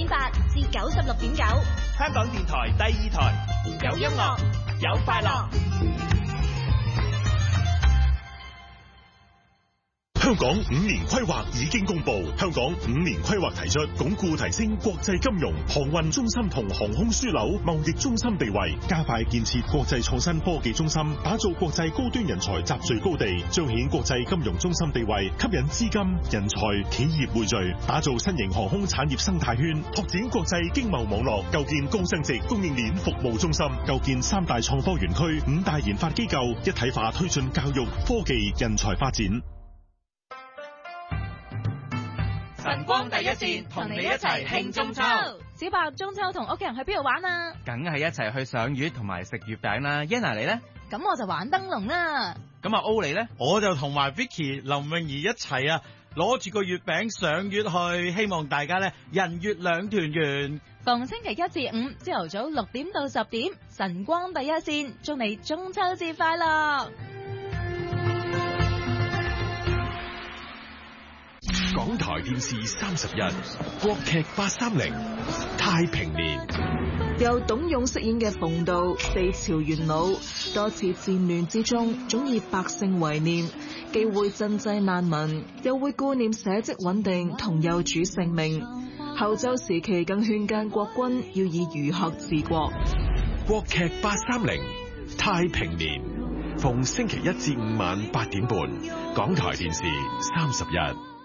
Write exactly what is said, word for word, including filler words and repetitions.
八至九十六點九， 香港電台第二台，有音樂，有快樂。 香港五年規劃已經公布，香港五年規劃提出鞏固提升國際金融、航運中心同航空樞紐貿易中心地位，加快建設國際創新科技中心，打造國際高端人才集聚高地，彰顯國際金融中心地位，吸引資金、人才、企業匯聚，打造新型航空產業生態圈，拓展國際經貿網絡，構建高增值供應鏈服務中心，構建三大創科園區、五大研發機構，一體化推進教育、科技、人才發展。 晨光第一線同你一齊慶中秋。 小白中秋同屋企人去邊度玩啊？ 梗係一齊去賞月同埋食月餅啦。Yana 你呢？ 咁我就玩燈籠啦。 咁啊 O 你呢？ 我就同埋 Vicky 林詠儀一齊啊，攞住個月餅賞月去，希望大家呢人月兩團圓。 逢星期一至五朝頭早六點到十點，晨光第一線，祝你中秋節快樂。 港台電視三十一，國劇八三零，太平年。 由董勇飾演嘅馮道，四朝元老，多次戰亂之中，總以百姓為念，既會賑濟難民，又會顧念社稷穩定同幼主性命。後周時期更勸諫國君要以儒學治國。 國劇八三零，太平年，逢星期一至五晚八點半，港台電視三十一。